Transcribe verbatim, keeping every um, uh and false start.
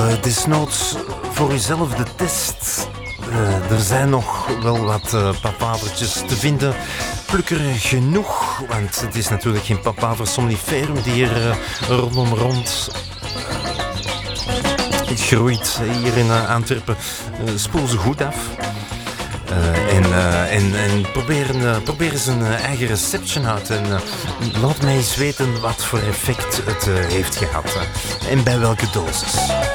desnoods voor uzelf de test. Uh, er zijn nog wel wat uh, papavertjes te vinden. Pluk er genoeg, want het is natuurlijk geen papaver somniferum die hier uh, rondom rond uh, groeit hier in uh, Antwerpen. Uh, spoel ze goed af. Uh, en, uh, en, en probeer, uh, probeer eens een uh, eigen receptje uit en uh, laat mij eens weten wat voor effect het uh, heeft gehad uh, en bij welke dosis.